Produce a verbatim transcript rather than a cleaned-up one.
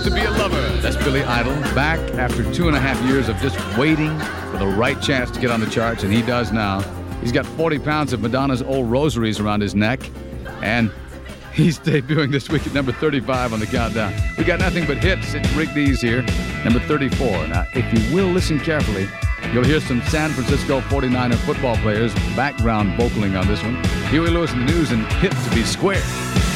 to Be a Lover. That's Billy Idol, back after two and a half years of just waiting for the right chance to get on the charts, and he does now. He's got forty pounds of Madonna's old rosaries around his neck, and he's debuting this week at number thirty-five on the countdown. We got nothing but hits at Rick Dees here, number thirty-four. Now, if you will listen carefully, you'll hear some San Francisco forty-niner football players background vocaling on this one. Huey Lewis in the News and Hit to Be Square.